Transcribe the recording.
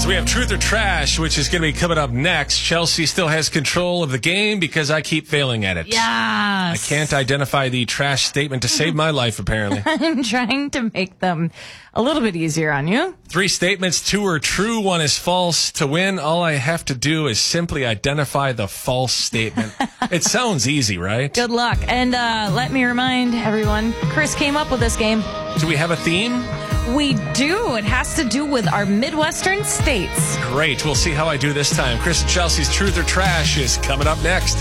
So we have Truth or Trash, which is going to be coming up next. Chelsea still has control of the game because I keep failing at it. Yes. I can't identify the trash statement to save my life, apparently. I'm trying to make them a little bit easier on you. 3 statements, 2 are true, 1 is false. To win, all I have to do is simply identify the false statement. It sounds easy, right? Good luck. And let me remind everyone, Chris came up with this game. Do we have a theme? We do. It has to do with our Midwestern states. Great. We'll see how I do this time. Chris and Chelsea's Truth or Trash is coming up next.